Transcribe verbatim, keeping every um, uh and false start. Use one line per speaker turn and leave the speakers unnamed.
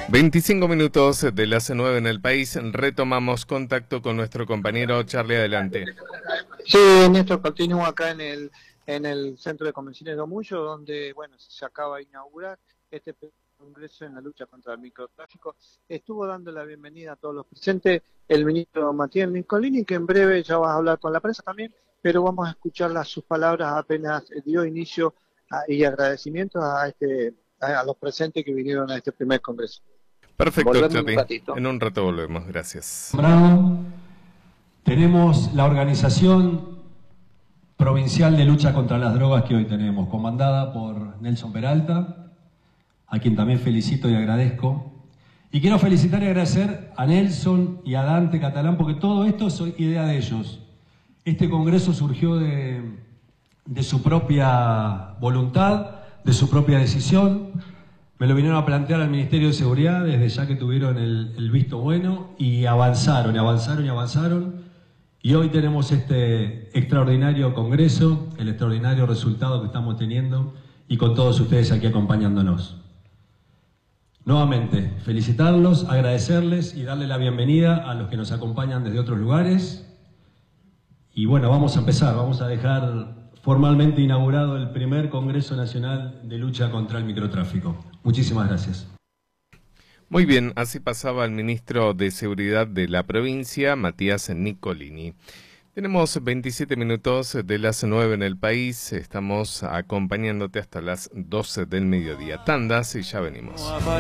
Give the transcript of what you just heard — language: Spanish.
veinticinco minutos de las nueve en el país, retomamos contacto con nuestro compañero Charlie, adelante.
Sí, Néstor, continúo acá en el en el Centro de Convenciones Domullo, donde, bueno, se acaba de inaugurar este congreso en la lucha contra el microtráfico. Estuvo dando la bienvenida a todos los presentes el ministro Matías Nicolini, que en breve ya va a hablar con la prensa también, pero vamos a escuchar las, sus palabras apenas dio inicio a, y agradecimientos a, este, a, a los presentes que vinieron a este primer congreso.
Perfecto, Charlie. Un en un rato volvemos, gracias.
Bravo. Tenemos la organización provincial de lucha contra las drogas que hoy tenemos, comandada por Nelson Peralta, a quien también felicito y agradezco. Y quiero felicitar y agradecer a Nelson y a Dante Catalán, porque todo esto es idea de ellos. Este congreso surgió de, de su propia voluntad, de su propia decisión. Me lo vinieron a plantear al Ministerio de Seguridad desde ya que tuvieron el, el visto bueno, y avanzaron, y avanzaron, y avanzaron. Y hoy tenemos este extraordinario congreso, el extraordinario resultado que estamos teniendo, y con todos ustedes aquí acompañándonos. Nuevamente, felicitarlos, agradecerles y darle la bienvenida a los que nos acompañan desde otros lugares. Y bueno, vamos a empezar, vamos a dejar formalmente inaugurado el primer Congreso Nacional de Lucha contra el Microtráfico. Muchísimas gracias.
Muy bien, así pasaba el ministro de Seguridad de la provincia, Matías Nicolini. Tenemos veintisiete minutos de las nueve en el país, estamos acompañándote hasta las doce del mediodía. Tandas y ya venimos.